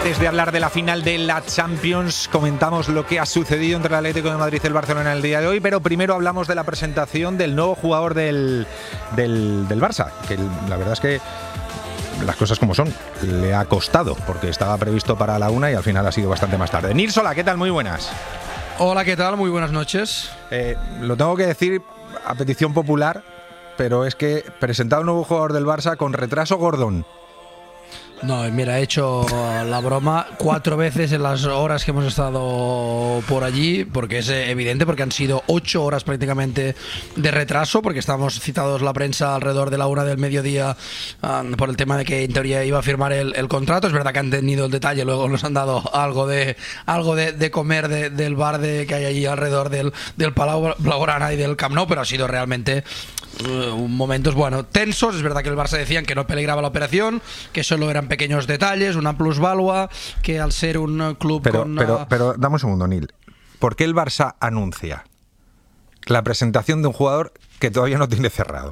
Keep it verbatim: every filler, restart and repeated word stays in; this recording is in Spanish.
Antes de hablar de la final de la Champions, comentamos lo que ha sucedido entre el Atlético de Madrid y el Barcelona en el día de hoy, pero primero hablamos de la presentación del nuevo jugador del, del, del Barça, que la verdad es que las cosas como son, le ha costado, porque estaba previsto para la una y al final ha sido bastante más tarde. Nils, hola, ¿qué tal? Muy buenas. Hola, ¿qué tal? Muy buenas noches. Eh, lo tengo que decir a petición popular, pero es que presentado un nuevo jugador del Barça con retraso Gordon. No, mira, he hecho la broma cuatro veces en las horas que hemos estado por allí, porque es evidente, porque han sido ocho horas prácticamente de retraso, porque estábamos citados la prensa alrededor de la una del mediodía um, por el tema de que en teoría iba a firmar el, el contrato. Es verdad que han tenido el detalle, luego nos han dado algo de algo de, de comer de, del bar de, que hay allí alrededor del, del Palau Blaugrana y del Camp Nou, pero ha sido realmente uh, momentos, bueno, tensos. Es verdad que el Barça decían que no peligraba la operación, que solo eran pequeños detalles, una plusvalua, que al ser un club pero, con... Pero, pero dame un segundo, Nil. ¿Por qué el Barça anuncia la presentación de un jugador que todavía no tiene cerrado?